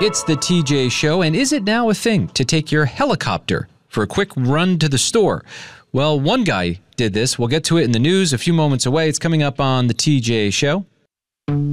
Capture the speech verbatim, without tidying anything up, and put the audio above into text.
It's the T J Show, and is it now a thing to take your helicopter for a quick run to the store? Well, one guy did this. We'll get to it in the news a few moments away. It's coming up on the T J Show.